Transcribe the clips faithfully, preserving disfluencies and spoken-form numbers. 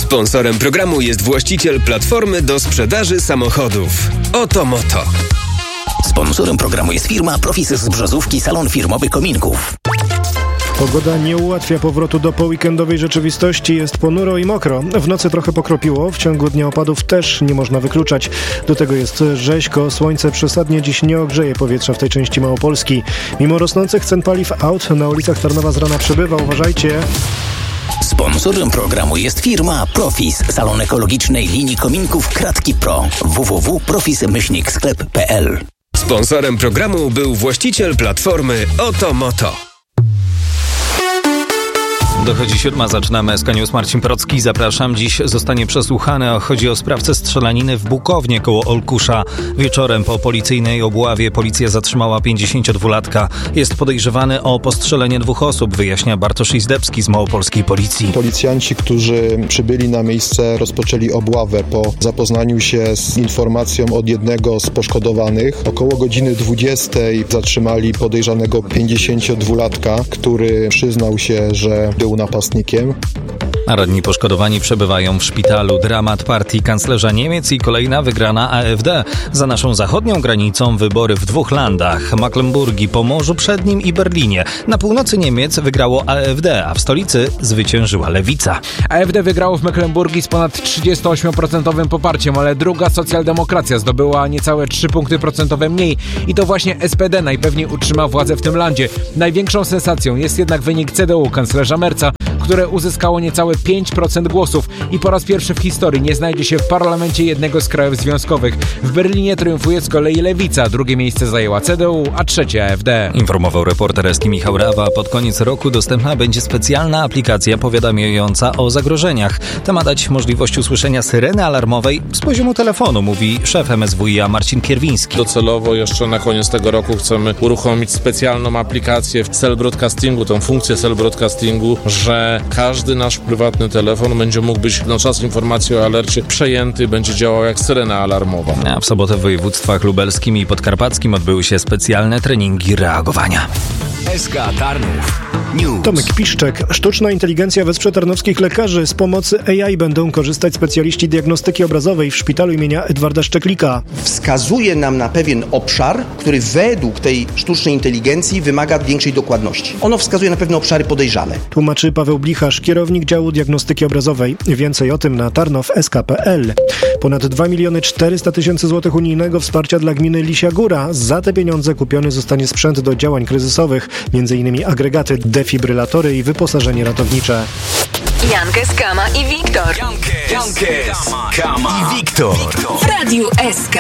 Sponsorem programu jest właściciel platformy do sprzedaży samochodów Oto Moto. Sponsorem programu jest firma Profis z Brzozówki, salon firmowy kominków. Pogoda nie ułatwia powrotu do poweekendowej rzeczywistości. Jest ponuro i mokro. W nocy trochę pokropiło. W ciągu dnia opadów też nie można wykluczać. Do tego jest rzeźko. Słońce przesadnie dziś nie ogrzeje powietrza w tej części Małopolski. Mimo rosnących cen paliw aut na ulicach Tarnowa z rana przybywa. Uważajcie. Sponsorem programu jest firma Profis, salon ekologicznej linii kominków Kratki Pro. w w w kropka profis myślnik sklep kropka p l. Sponsorem programu był właściciel platformy Oto Moto. Dochodzi siódma, zaczynamy S K News. Marcin Procki, zapraszam. Dziś zostanie przesłuchany. Chodzi o sprawcę strzelaniny w Bukownie koło Olkusza. Wieczorem po policyjnej obławie policja zatrzymała pięćdziesięciodwulatka. Jest podejrzewany o postrzelenie dwóch osób, wyjaśnia Bartosz Izdebski z małopolskiej policji. Policjanci, którzy przybyli na miejsce, rozpoczęli obławę po zapoznaniu się z informacją od jednego z poszkodowanych. Około godziny dwudziestej zatrzymali podejrzanego pięćdziesięciodwulatka, który przyznał się, że był napastnikiem. A radni poszkodowani przebywają w szpitalu. Dramat partii kanclerza Niemiec i kolejna wygrana A F D. Za naszą zachodnią granicą wybory w dwóch landach. Mecklenburgii, Pomorzu Przednim i Berlinie. Na północy Niemiec wygrało A F D, a w stolicy zwyciężyła Lewica. A F D wygrało w Mecklenburgii z ponad trzydziestoośmioprocentowym poparciem, ale druga socjaldemokracja zdobyła niecałe trzy punkty procentowe mniej. I to właśnie S P D najpewniej utrzyma władzę w tym landzie. Największą sensacją jest jednak wynik C D U kanclerza Merza, które uzyskało niecałe pięć procent głosów i po raz pierwszy w historii nie znajdzie się w parlamencie jednego z krajów związkowych. W Berlinie triumfuje z kolei Lewica, drugie miejsce zajęła C D U, a trzecie A F D. Informował reporter Eski Michał Rawa. Pod koniec roku dostępna będzie specjalna aplikacja powiadamiająca o zagrożeniach. Ta ma dać możliwość usłyszenia syreny alarmowej z poziomu telefonu, mówi szef M S W i A Marcin Kierwiński. Docelowo jeszcze na koniec tego roku chcemy uruchomić specjalną aplikację w cell broadcastingu, tą funkcję cell broadcastingu, że każdy nasz prywatny telefon będzie mógł być na czas informacji o alercie przejęty, będzie działał jak syrena alarmowa. A w sobotę w województwach lubelskim i podkarpackim odbyły się specjalne treningi reagowania. S K Tarnów News. Tomek Piszczek. Sztuczna inteligencja wesprze tarnowskich lekarzy. Z pomocy A I będą korzystać specjaliści diagnostyki obrazowej w szpitalu imienia Edwarda Szczeklika. Wskazuje nam na pewien obszar, który według tej sztucznej inteligencji wymaga większej dokładności. Ono wskazuje na pewne obszary podejrzane. Tłumaczy Paweł Blicharz, kierownik działu diagnostyki obrazowej. Więcej o tym na tarnow kropka s k kropka p l. Ponad dwa miliony czterysta tysięcy złotych unijnego wsparcia dla gminy Lisia Góra. Za te pieniądze kupiony zostanie sprzęt do działań kryzysowych, między innymi agregaty, defibrylatory i wyposażenie ratownicze. Jankes, Kama i Wiktor. Jankes, Kama i Wiktor. W Radiu S K.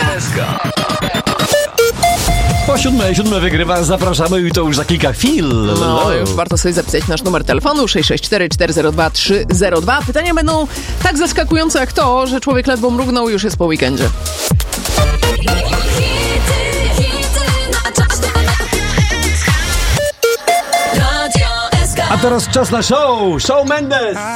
Po siódme, siódme wygrywa, zapraszamy i to już za kilka chwil. No, już warto sobie zapisać nasz numer telefonu sześć sześć cztery cztery zero dwa trzy zero dwa. Pytania będą tak zaskakujące jak to, że człowiek ledwo mrugnął, już jest po weekendzie. A teraz czas na show! Show Mendes!